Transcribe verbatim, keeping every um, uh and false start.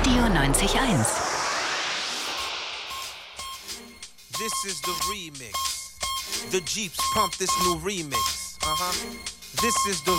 Radio neunzig Komma eins. This is the remix. The Jeeps pump this new remix. Uh-huh. This is the